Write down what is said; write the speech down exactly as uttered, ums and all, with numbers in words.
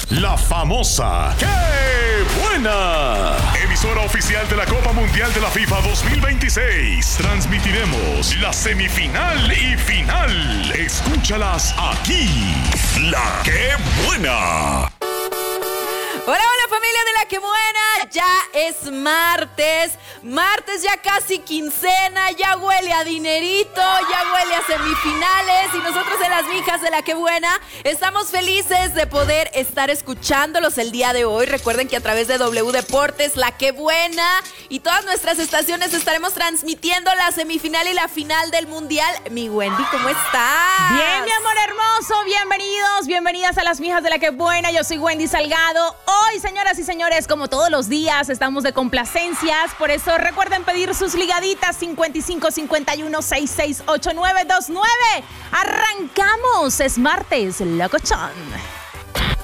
la famosa ¡Qué buena! Emisora oficial de la Copa Mundial de la FIFA dos mil veintiséis. Transmitiremos la semifinal y final. Escúchalas aquí. La ¡Qué buena! Hola, hola familia de La Que Buena, ya es martes, martes ya casi quincena, ya huele a dinerito, ya huele a semifinales y nosotros en las mijas de La Que Buena estamos felices de poder estar escuchándolos el día de hoy. Recuerden que a través de W Deportes, La Que Buena y todas nuestras estaciones estaremos transmitiendo la semifinal y la final del Mundial. Mi Wendy, ¿cómo estás? Bien, mi amor hermoso, bienvenidos, bienvenidas a las mijas de La Que Buena, yo soy Wendy Salgado. Hoy, señoras y señores, como todos los días, estamos de complacencias. Por eso recuerden pedir sus ligaditas cincuenta y cinco cincuenta y uno sesenta y seis ochenta y nueve veintinueve. Arrancamos, es martes, locochón.